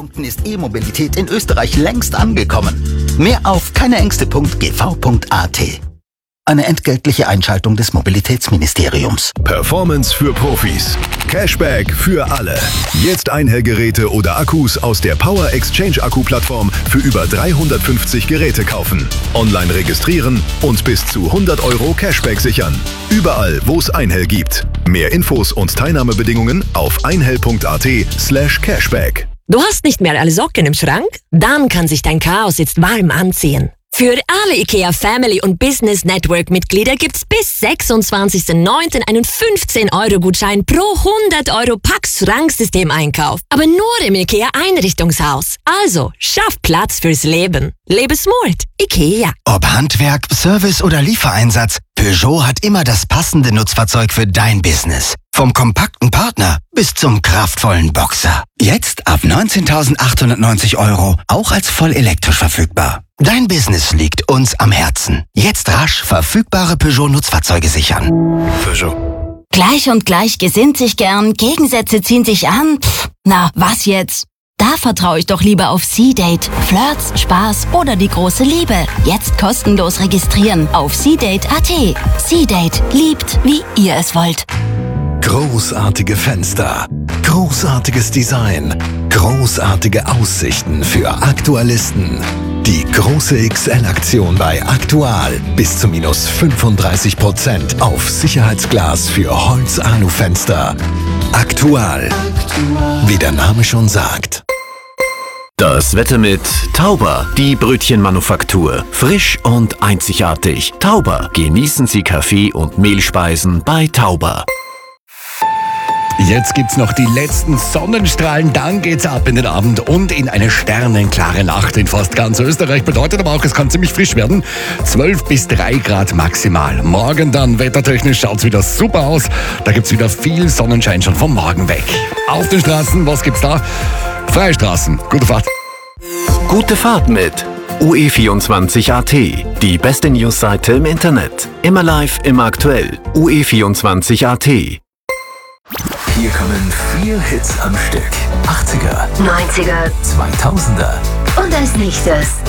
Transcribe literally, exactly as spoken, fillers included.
ist E-Mobilität in Österreich längst angekommen. Mehr auf keineängste punkt g v punkt a t. Eine entgeltliche Einschaltung des Mobilitätsministeriums. Performance für Profis. Cashback für alle. Jetzt Einhellgeräte oder Akkus aus der Power Exchange Akku-Plattform für über dreihundertfünfzig Geräte kaufen. Online registrieren und bis zu hundert Euro Cashback sichern. Überall, wo es Einhell gibt. Mehr Infos und Teilnahmebedingungen auf einhell punkt a t slash cashback. Du hast nicht mehr alle Socken im Schrank? Dann kann sich dein Chaos jetzt warm anziehen. Für alle IKEA Family und Business Network Mitglieder gibt's bis sechsundzwanzigsten neunten einen fünfzehn Euro Gutschein pro hundert Euro Pax-Schranksystem-Einkauf. Aber nur im IKEA Einrichtungshaus. Also, schaff Platz fürs Leben. Lebe smart. IKEA. Ob Handwerk, Service oder Liefereinsatz, Peugeot hat immer das passende Nutzfahrzeug für dein Business. Vom kompakten Partner bis zum kraftvollen Boxer. Jetzt ab neunzehntausendachthundertneunzig Euro, auch als voll elektrisch verfügbar. Dein Business liegt uns am Herzen. Jetzt rasch verfügbare Peugeot-Nutzfahrzeuge sichern. Peugeot. Gleich und gleich gesinnt sich gern, Gegensätze ziehen sich an. Pff, na, was jetzt? Da vertraue ich doch lieber auf C-Date. Flirts, Spaß oder die große Liebe. Jetzt kostenlos registrieren auf c date punkt a t. C-Date. Liebt, wie ihr es wollt. Großartige Fenster, großartiges Design, großartige Aussichten für Aktualisten. Die große X L-Aktion bei Aktual. Bis zu minus fünfunddreißig Prozent auf Sicherheitsglas für Holz-Alu-Fenster. Aktual. Wie der Name schon sagt. Das Wetter mit Tauber, die Brötchenmanufaktur. Frisch und einzigartig. Tauber. Genießen Sie Kaffee und Mehlspeisen bei Tauber. Jetzt gibt's noch die letzten Sonnenstrahlen, dann geht's ab in den Abend und in eine sternenklare Nacht in fast ganz Österreich. Bedeutet aber auch, es kann ziemlich frisch werden. zwölf bis drei Grad maximal. Morgen dann wettertechnisch schaut's wieder super aus. Da gibt's wieder viel Sonnenschein schon vom Morgen weg. Auf den Straßen, was gibt's da? Freie Straßen. Gute Fahrt. Gute Fahrt mit U E vierundzwanzig punkt a t. Die beste Newsseite im Internet. Immer live, immer aktuell. U E vierundzwanzig punkt a t. Hier kommen vier Hits am Stück. achtziger, neunziger, zweitausender und als nächstes